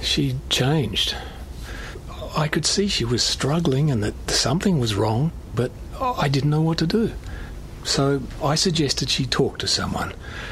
She changed. I could see she was struggling and that something was wrong, but I didn't know what to do. So I suggested she talk to someone.